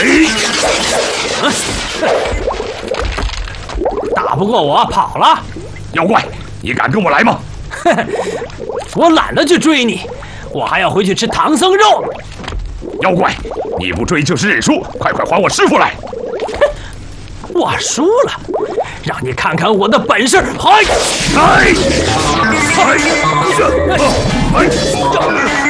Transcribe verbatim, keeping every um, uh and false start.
打不过我，跑了。 妖怪，你敢跟我来吗？ 我懒得去追你，我还要回去吃唐僧肉。 妖怪，你不追就是认输，快快还我师傅来！ 我输了，让你看看我的本事！嗨， 哎，哎，哎，哎！